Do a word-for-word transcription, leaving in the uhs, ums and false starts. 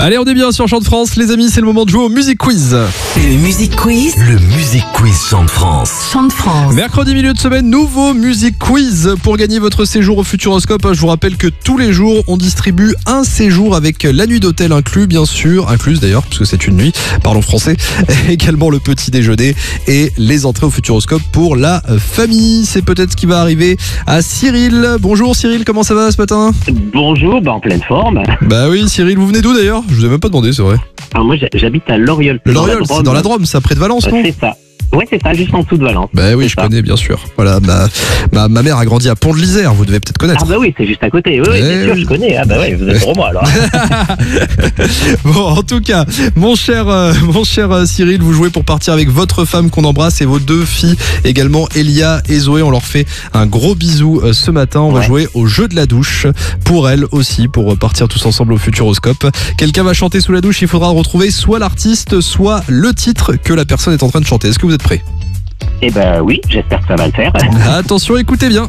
Allez, on est bien sur Chant de France, les amis, c'est le moment de jouer au Music Quiz. Le Music Quiz. Le Music Quiz Chant de France. Chant de France. Mercredi milieu de semaine, nouveau Music Quiz. Pour gagner votre séjour au Futuroscope, je vous rappelle que tous les jours, on distribue un séjour avec la nuit d'hôtel inclus, bien sûr, incluse d'ailleurs, parce que c'est une nuit, parlons français, également le petit déjeuner et les entrées au Futuroscope pour la famille. C'est peut-être ce qui va arriver à Cyril. Bonjour Cyril, comment ça va ce matin? Bonjour, bah en pleine forme. Bah oui, Cyril, vous venez d'où d'ailleurs? Je vous ai même pas demandé, c'est vrai. Alors moi j'habite à Loriol. Le Loriol, c'est dans la Drôme, ça, près de Valence, non? C'est ça. Ouais, c'est ça, juste en dessous de Valence. Bah oui, C'est je ça. connais, bien sûr. Voilà, ma, ma, ma mère a grandi à Pont-de-l'Isère, vous devez peut-être connaître. Ah bah oui, c'est juste à côté. Oui, oui, Eh c'est sûr, oui. je connais. Ah bah oui, vous êtes pour moi alors. Bon, en tout cas, mon cher, euh, mon cher euh, Cyril, vous jouez pour partir avec votre femme qu'on embrasse et vos deux filles, également Elia et Zoé. On leur fait un gros bisou euh, ce matin. On va Ouais. jouer au jeu de la douche pour elles aussi, pour partir tous ensemble au Futuroscope. Quelqu'un va chanter sous la douche, il faudra retrouver soit l'artiste, soit le titre que la personne est en train de chanter. Est-ce que vous êtes prêts? Eh bah oui, j'espère que ça va le faire. Attention, écoutez bien.